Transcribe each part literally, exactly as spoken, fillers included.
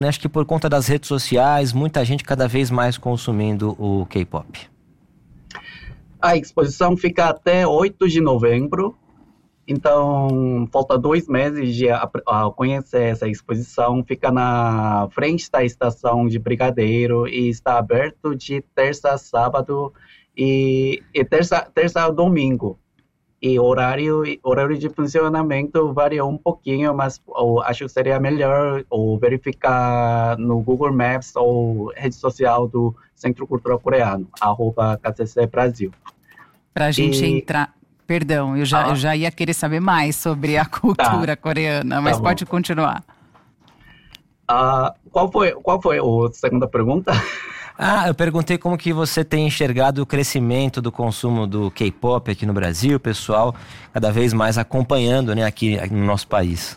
né? Acho que por conta das redes sociais, muita gente cada vez mais consumindo o K-pop. A exposição fica até oito de novembro, então falta dois meses de a, a conhecer essa exposição. Fica na frente da estação de Brigadeiro e está aberto de terça a sábado e, e terça, terça a domingo. E horário, horário de funcionamento varia um pouquinho, mas ou, acho que seria melhor ou verificar no Google Maps ou rede social do Centro Cultural Coreano, arroba K C C Brasil. Para a gente e... entrar... Perdão, eu já, ah. eu já ia querer saber mais sobre a cultura tá. coreana, mas tá pode continuar. Uh, qual foi, qual foi a segunda pergunta? Ah, eu perguntei como que você tem enxergado o crescimento do consumo do K-pop aqui no Brasil, pessoal cada vez mais acompanhando, né, aqui, aqui no nosso país.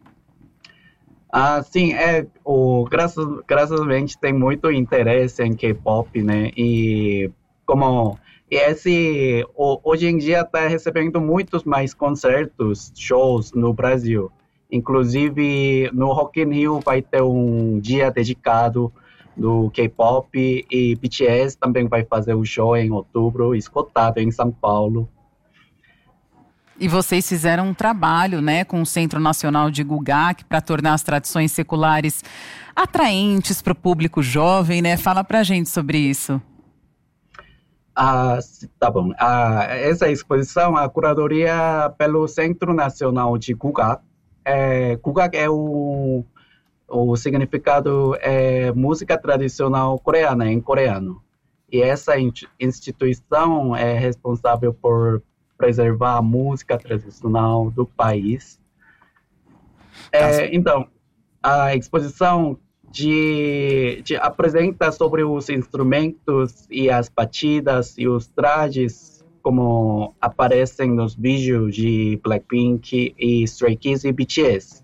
Ah, sim, é, o, graças, graçasmente tem muito interesse em K-pop, né, e como... E esse, hoje em dia está recebendo muitos mais concertos, shows no Brasil. Inclusive, no Rock in Rio vai ter um dia dedicado do K-pop e B T S também vai fazer um show em outubro, esgotado em São Paulo. E vocês fizeram um trabalho, né, com o Centro Nacional de Gugak para tornar as tradições seculares atraentes para o público jovem, né? Fala pra gente sobre isso. Ah, tá bom. Ah, essa exposição, a curadoria pelo Centro Nacional de Gugak. É, Gugak é o, o significado é música tradicional coreana, em coreano. E essa instituição é responsável por preservar a música tradicional do país. É, então, a exposição De, de apresenta sobre os instrumentos e as batidas e os trajes como aparecem nos vídeos de Blackpink e Stray Kids e B T S.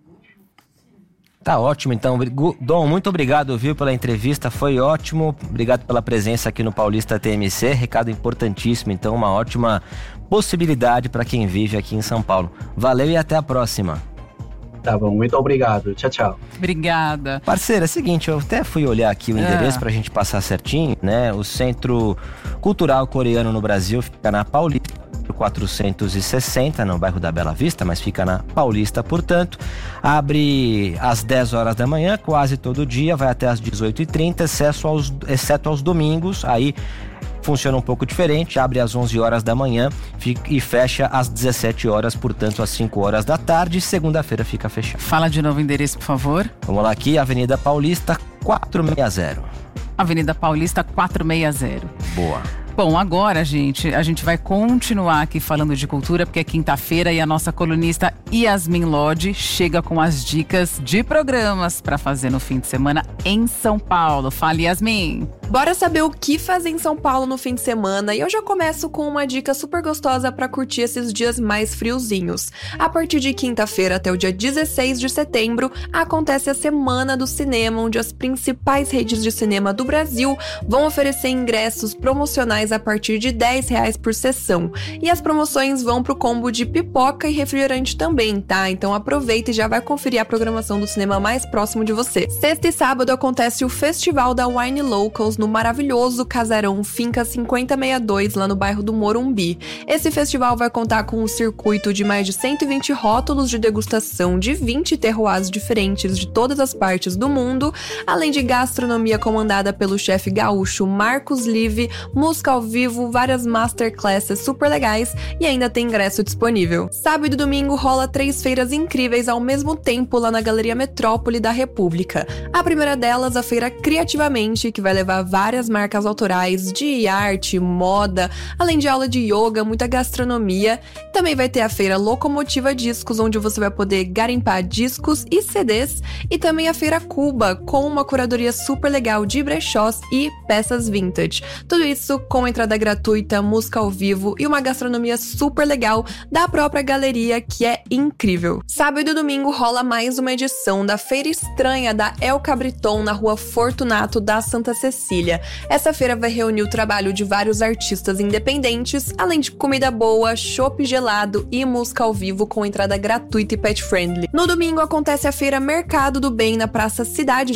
Tá ótimo, então. Dom, muito obrigado, viu, pela entrevista, foi ótimo. Obrigado pela presença aqui no Paulista T M C, recado importantíssimo, então uma ótima possibilidade para quem vive aqui em São Paulo. Valeu e até a próxima. Tá bom, muito obrigado. Tchau, tchau. Obrigada. Parceira, é o seguinte, eu até fui olhar aqui o endereço é. pra gente passar certinho, né? O Centro Cultural Coreano no Brasil fica na Paulista quatrocentos e sessenta, no bairro da Bela Vista, mas fica na Paulista, portanto. Abre às dez horas da manhã, quase todo dia, vai até às dezoito e trinta, exceto aos, exceto aos domingos, aí funciona um pouco diferente, abre às onze horas da manhã e fecha às dezessete horas, portanto às cinco horas da tarde, segunda-feira fica fechado. Fala de novo o endereço, por favor. Vamos lá aqui, Avenida Paulista quatrocentos e sessenta. Avenida Paulista quatrocentos e sessenta. Boa. Bom, agora, gente, a gente vai continuar aqui falando de cultura, porque é quinta-feira e a nossa colunista Yasmin Lodge chega com as dicas de programas para fazer no fim de semana em São Paulo. Fala, Yasmin! Bora saber o que fazer em São Paulo no fim de semana, e eu já começo com uma dica super gostosa para curtir esses dias mais friozinhos. A partir de quinta-feira até o dia dezesseis de setembro, acontece a Semana do Cinema, onde as principais redes de cinema do Brasil vão oferecer ingressos promocionais a partir de dez reais por sessão. E as promoções vão pro combo de pipoca e refrigerante também, tá? Então aproveita e já vai conferir a programação do cinema mais próximo de você. Sexta e sábado acontece o Festival da Wine Locals no maravilhoso casarão Finca cinquenta e sessenta e dois, lá no bairro do Morumbi. Esse festival vai contar com um circuito de mais de cento e vinte rótulos de degustação de vinte terroirs diferentes de todas as partes do mundo, além de gastronomia comandada pelo chefe gaúcho Marcos Live, música ao vivo, várias masterclasses super legais e ainda tem ingresso disponível. Sábado e domingo rola três feiras incríveis ao mesmo tempo lá na Galeria Metrópole da República. A primeira delas, a feira Criativamente, que vai levar várias marcas autorais de arte, moda, além de aula de yoga, muita gastronomia. Também vai ter a feira Locomotiva Discos, onde você vai poder garimpar discos e C Ds, e também a feira Cuba, com uma curadoria super legal de brechós e peças vintage. Tudo isso com entrada gratuita, música ao vivo e uma gastronomia super legal da própria galeria, que é incrível. Sábado e domingo rola mais uma edição da Feira Estranha da El Cabriton, na rua Fortunato da Santa Cecília. Brasília. Essa feira vai reunir o trabalho de vários artistas independentes, além de comida boa, chopp gelado e música ao vivo com entrada gratuita e pet friendly. No domingo acontece a feira Mercado do Bem na Praça Cidade